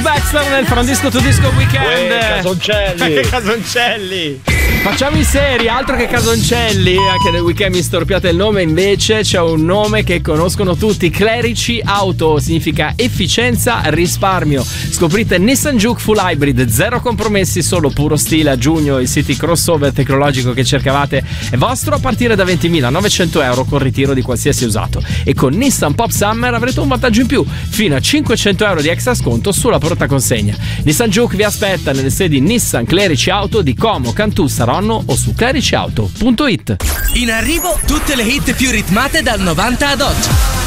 Baxter nel From Disco to Disco Weekend. Casoncelli. Casoncelli. Facciamo i seri, altro che Casoncelli. Anche nel weekend mi storpiate il nome. Invece c'è un nome che conoscono tutti: Clerici Auto. Significa efficienza, risparmio. Scoprite Nissan Juke Full Hybrid, zero compromessi, solo puro stile. A giugno il city crossover tecnologico che cercavate è vostro a partire da 20.900 euro con ritiro di qualsiasi usato. E con Nissan Pop Summer avrete un vantaggio in più, fino a 500 euro di extra sconto sulla pronta consegna. Nissan Juke vi aspetta nelle sedi Nissan Clerici Auto di Como, Cantù, Saronno o su clericiauto.it. In arrivo tutte le hit più ritmate dal 90 ad oggi.